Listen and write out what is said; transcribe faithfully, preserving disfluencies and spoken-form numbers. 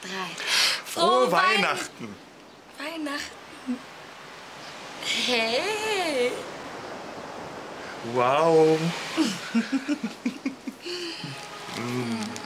drei. Frohe, Frohe Weihnachten! Weihnachten. Hey! Wow! mm.